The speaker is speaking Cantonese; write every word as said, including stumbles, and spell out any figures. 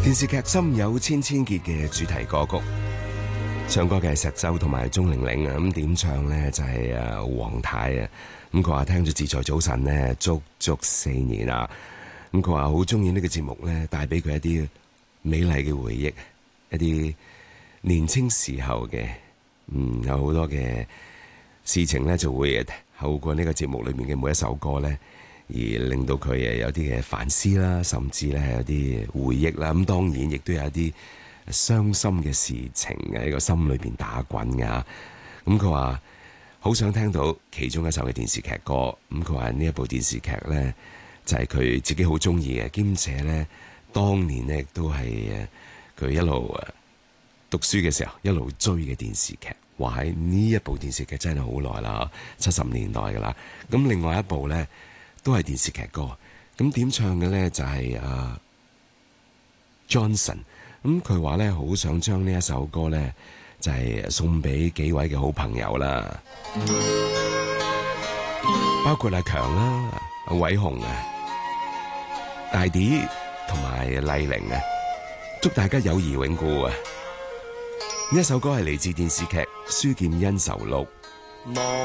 電視劇《心有千千結》嘅主題歌曲，唱歌嘅係石洲同埋鐘玲玲啊，咁點唱呢？就係誒黃太啊，咁佢話聽咗自在早晨呢，足足四年啦，咁佢話好中意呢個節目呢，帶俾佢一啲美麗嘅回憶，一啲年青時候嘅，嗯有好多嘅事情呢，就會透過呢個節目裏面嘅每一首歌呢，而令到佢誒有啲嘅反思啦，甚至咧有啲回憶啦。咁當然亦都有一啲傷心嘅事情喺個心裏邊打滾㗎。咁佢話好想聽到其中一首嘅電視劇歌。咁佢話呢一部電視劇呢，就係佢自己好中意嘅，兼且呢，當年呢亦都係誒佢一路誒讀書嘅時候一路追嘅電視劇。話喺呢一部電視劇真係好耐啦，七十年代㗎啦。咁另外一部呢，都係電視劇歌，咁點唱嘅呢？就係、是、啊、uh, Johnson，咁佢話呢，好想將呢一首歌呢，就係、是、送俾幾位嘅好朋友啦，包括阿強啦、阿偉雄啊、大 D 同埋麗玲啊，祝大家友誼永固啊！呢一首歌係嚟自電視劇《書劍恩仇錄》。